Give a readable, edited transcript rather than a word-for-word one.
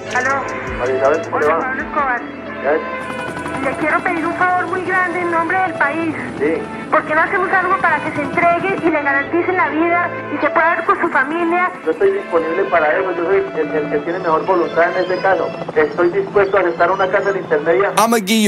Aló. María Isabel, ¿cómo le Hola, va? Pablo Escobar. ¿Ya? Le quiero pedir un favor muy grande en nombre del país. Sí. ¿Por qué no hacemos algo para que se entregue y le garanticen la vida y se pueda ver con su familia? Yo estoy disponible para eso, yo soy el que tiene mejor voluntad en este caso. Estoy dispuesto a aceptar una cárcel intermedia.